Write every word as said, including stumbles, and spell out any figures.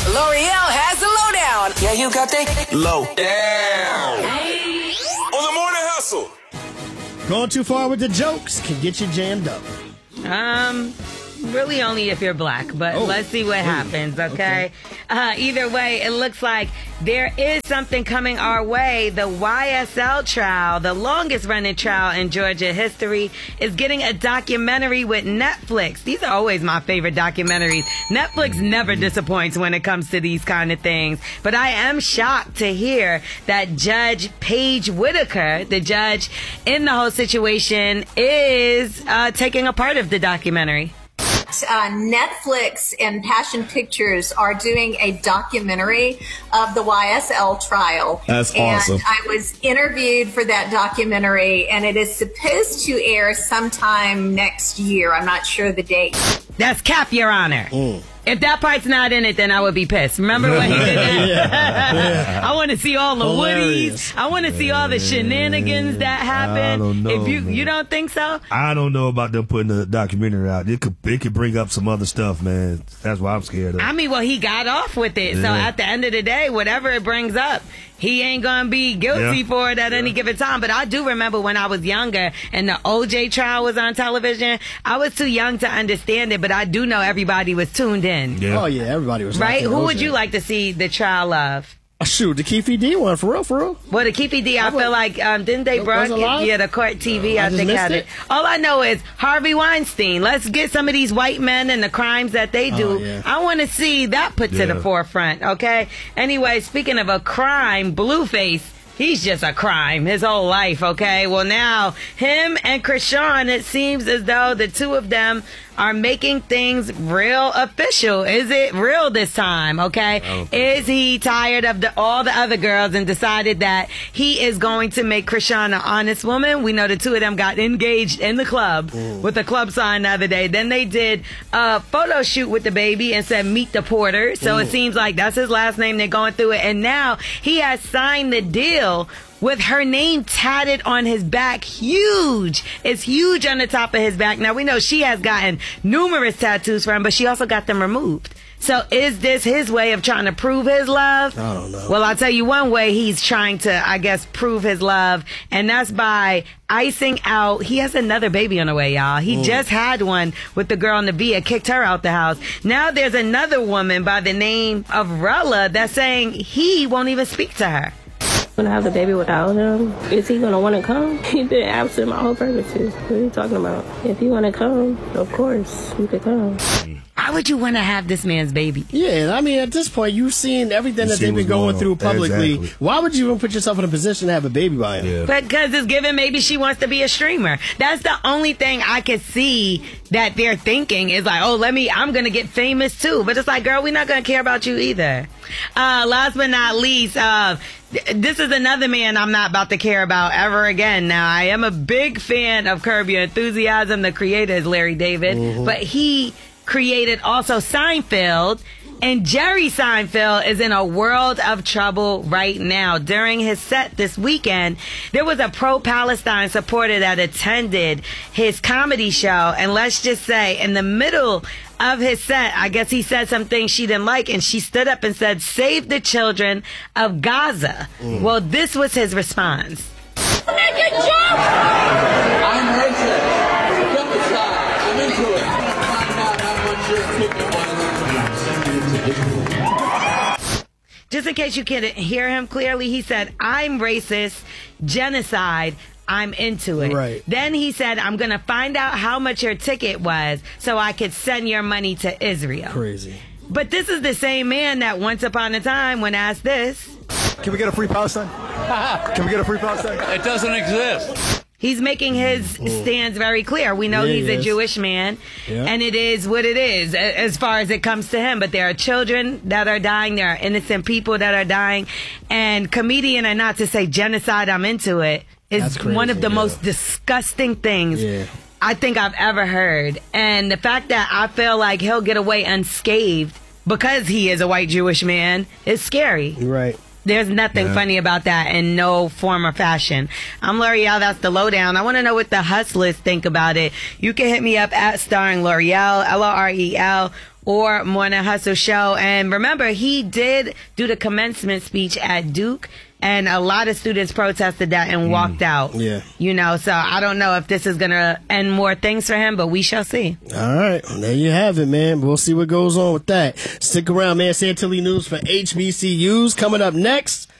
L'Oreal has the lowdown. Yeah, you got the low down. On the morning hustle. Going too far with the jokes can get you jammed up. Um, really only if you're black, but oh. let's see what happens, okay? okay. Uh, either way, it looks like there is something coming our way. The Y S L trial, the longest running trial in Georgia history, is getting a documentary with Netflix. These are always my favorite documentaries. Netflix never disappoints when it comes to these kind of things. But I am shocked to hear that Judge Paige Whitaker, the judge in the whole situation, is uh, taking a part of the documentary. Uh, Netflix and Passion Pictures are doing a documentary of the Y S L trial. That's and awesome. I was interviewed for that documentary, and it is supposed to air sometime next year. I'm not sure the date. That's cap, Your Honor. Mm. If that part's not in it, then I would be pissed. Remember when he did that? yeah. Yeah. I want to see all the Hilarious. woodies. I want to see all the shenanigans that happen. I don't know, if you man. you don't think so? I don't know about them putting the documentary out. It could it could bring up some other stuff, man. That's why I'm scared of. I mean, well, he got off with it. Yeah. So at the end of the day, whatever it brings up, he ain't going to be guilty Yeah. for it at Yeah. any given time. But I do remember when I was younger and the O J trial was on television. I was too young to understand it, but I do know everybody was tuned in. Yeah. Oh, yeah, everybody was Right? like, Who O would J. you like to see the trial of? Oh, shoot, the Keefe D one, for real, for real. Well, the Keefe D, I, I feel like, um, didn't they Was it broadcast? live? Yeah, the Court T V, I I, just think, missed had it. it? All I know is Harvey Weinstein. Let's get some of these white men and the crimes that they do. Oh, yeah. I want to see that put to Yeah. the forefront, okay? Anyway, speaking of a crime, Blueface, he's just a crime his whole life, okay? Well, now, him and Krishan, it seems as though the two of them are making things real official. Is it real this time, okay? Is he tired of the, all the other girls and decided that he is going to make Krishan an honest woman? We know the two of them got engaged in the club with a club sign the other day. Then they did a photo shoot with the baby and said, meet the porter. So it seems like that's his last name. They're going through it. And now he has signed the deal with her name tatted on his back. Huge. It's huge on the top of his back. Now, we know she has gotten numerous tattoos for him, but she also got them removed. So is this his way of trying to prove his love? I don't know. Well, I'll tell you one way he's trying to, I guess, prove his love, and that's by icing out. He has another baby on the way, y'all. He just had one with the girl in the Via, kicked her out the house. Now there's another woman by the name of Rella that's saying he won't even speak to her. Gonna have the baby without him? Is he gonna want to come? He's been absent my whole pregnancy. What are you talking about? If you want to come, of course you could come. Why would you want to have this man's baby? Yeah, I mean, at this point, you've seen everything You that see they've been what's going going through on. publicly. Exactly. Why would you even put yourself in a position to have a baby by him? Yeah. Because it's given maybe she wants to be a streamer. That's the only thing I could see that they're thinking is like, oh, let me, I'm going to get famous too. But it's like, girl, we're not going to care about you either. Uh, last but not least, uh, th- this is another man I'm not about to care about ever again. Now, I am a big fan of Curb Your Enthusiasm. The creator is Larry David. Mm-hmm. But he created also Seinfeld, and Jerry Seinfeld is in a world of trouble right now. During his set this weekend, there was a pro-Palestine supporter that attended his comedy show, and let's just say in the middle of his set, I guess he said some things she didn't like, and she stood up and said, save the children of Gaza. Mm. Well, this was his response. Make a joke! I'm racist. Get the side. I'm into it. Just in case you can't hear him clearly, he said, I'm racist, genocide, I'm into it. Right. Then he said, I'm going to find out how much your ticket was so I could send your money to Israel. Crazy. But this is the same man that once upon a time, when asked this, can we get a free Palestine? Can we get a free Palestine? It doesn't exist. He's making his stance very clear. We know Yeah, he's he a is. Jewish man, Yeah. and it is what it is a- as far as it comes to him. But there are children that are dying. There are innocent people that are dying. And comedian or not to say genocide, I'm into it, is That's crazy, one of the yeah. most disgusting things Yeah. I think I've ever heard. And the fact that I feel like he'll get away unscathed because he is a white Jewish man is scary. Right. There's nothing Yeah. funny about that in no form or fashion. I'm L'Oreal. That's the lowdown. I want to know what the hustlers think about it. You can hit me up at starring L'Oreal, L O R E L, or Morning Hustle Show. And remember, he did do the commencement speech at Duke, and a lot of students protested that and mm. walked out. Yeah. You know, so I don't know if this is going to end more things for him, but we shall see. All right. Well, there you have it, man. We'll see what goes on with that. Stick around, man. Chantilly News for H B C Us coming up next.